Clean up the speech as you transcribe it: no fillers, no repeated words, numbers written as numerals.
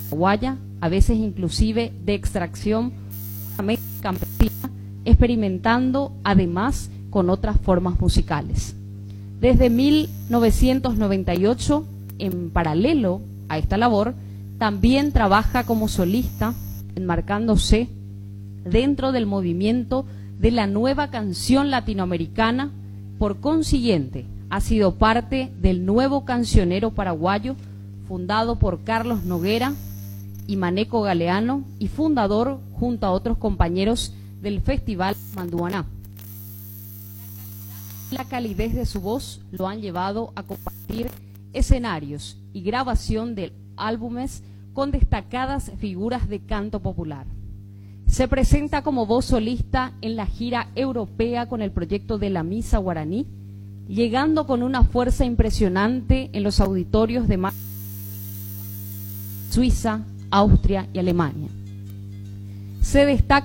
paraguaya, a veces inclusive de extracción campesina, experimentando además con otras formas musicales. Desde 1998, en paralelo a esta labor, también trabaja como solista, enmarcándose dentro del movimiento de la nueva canción latinoamericana. Por consiguiente, ha sido parte del nuevo cancionero paraguayo, fundado por Carlos Noguera y Maneco Galeano, y fundador, junto a otros compañeros, del Festival Manduaná. La calidez de su voz lo han llevado a compartir escenarios y grabación de álbumes con destacadas figuras de canto popular. Se presenta como voz solista en la gira europea con el proyecto de la Misa Guaraní, llegando con una fuerza impresionante en los auditorios de Suiza, Austria y Alemania. Se destaca